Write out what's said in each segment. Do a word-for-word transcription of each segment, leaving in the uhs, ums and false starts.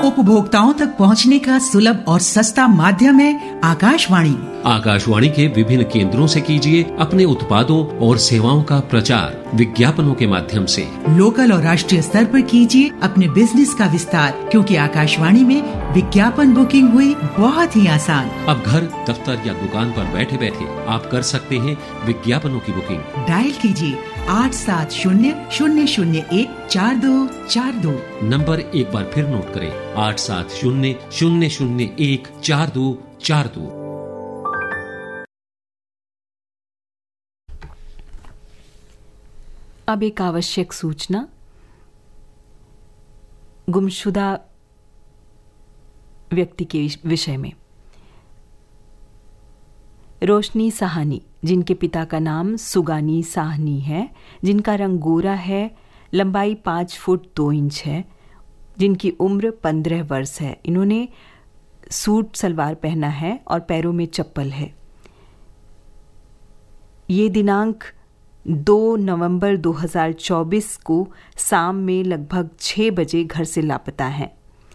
उपभोक्ताओं तक पहुंचने का सुलभ और सस्ता माध्यम है आकाशवाणी। आकाशवाणी के विभिन्न केंद्रों से कीजिए अपने उत्पादों और सेवाओं का प्रचार विज्ञापनों के माध्यम से। लोकल और राष्ट्रीय स्तर पर कीजिए अपने बिजनेस का विस्तार, क्योंकि आकाशवाणी में विज्ञापन बुकिंग हुई बहुत ही आसान। अब घर, दफ्तर या दुकान पर बैठे बैठे आप कर सकते हैं विज्ञापनों की बुकिंग। डायल कीजिए आठ सात शून्य शून्य शून्य एक चार दो चार दो। नंबर एक बार फिर नोट करें, आठ सात शून्य शून्य शून्य एक चार दो चार दो। अब एक आवश्यक सूचना। गुमशुदा व्यक्ति के विषय में। रोशनी साहनी, जिनके पिता का नाम सुगानी साहनी है, जिनका रंग गोरा है, लंबाई पाँच फुट दो इंच है, जिनकी उम्र पंद्रह वर्ष है। इन्होंने सूट सलवार पहना है और पैरों में चप्पल है। ये दिनांक दो नवंबर दो हज़ार चौबीस को शाम में लगभग छह बजे घर से लापता है।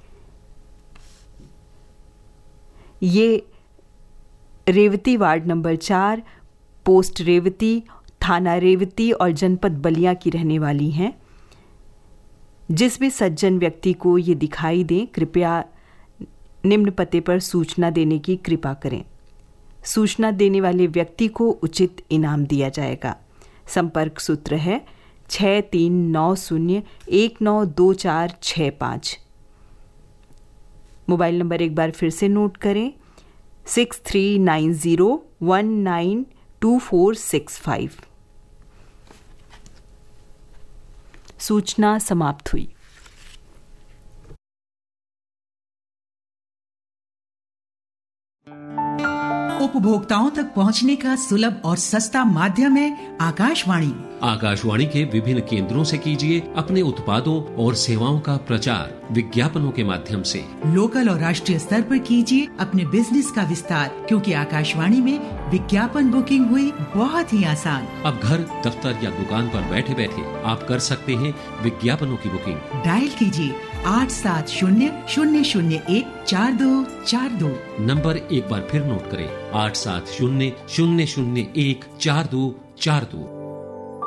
ये रेवती वार्ड नंबर चार, पोस्ट रेवती, थाना रेवती और जनपद बलिया की रहने वाली हैं। जिस भी सज्जन व्यक्ति को ये दिखाई दे, कृपया निम्न पते पर सूचना देने की कृपा करें। सूचना देने वाले व्यक्ति को उचित इनाम दिया जाएगा। संपर्क सूत्र है छः तीन नौ शून्य एक नौ दो चार छः पाँच। मोबाइल नंबर एक बार फिर से नोट करें, six three nine zero one nine to four six five. सूचना समाप्त हुई। उपभोक्ताओं तक पहुंचने का सुलभ और सस्ता माध्यम है आकाशवाणी। आकाशवाणी के विभिन्न केंद्रों से कीजिए अपने उत्पादों और सेवाओं का प्रचार विज्ञापनों के माध्यम से। लोकल और राष्ट्रीय स्तर पर कीजिए अपने बिजनेस का विस्तार, क्योंकि आकाशवाणी में विज्ञापन बुकिंग हुई बहुत ही आसान। अब घर, दफ्तर या दुकान पर बैठे बैठे आप कर सकते हैं विज्ञापनों की बुकिंग। डायल कीजिए आठ सात शून्य शून्य शून्य एक चार दो चार दो। नंबर एक बार फिर नोट करें, आठ सात शून्य शून्य शून्य एक चार दो चार दो।